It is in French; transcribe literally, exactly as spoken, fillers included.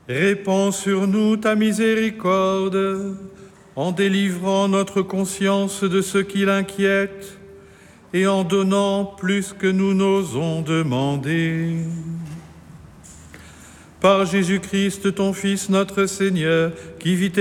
Répands sur nous ta miséricorde, en délivrant notre conscience de ce qui l'inquiète et en donnant plus que nous n'osons demander. Par Jésus-Christ, ton Fils, notre Seigneur, qui vit